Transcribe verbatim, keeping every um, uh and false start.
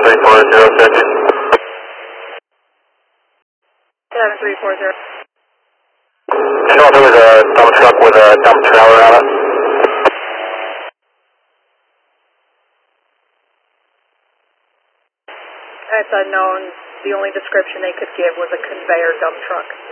three four zero, searching. seven three four zero. Do you know if it was a dump truck with a dump trailer on it? It's unknown. The only description they could give was a conveyor dump truck.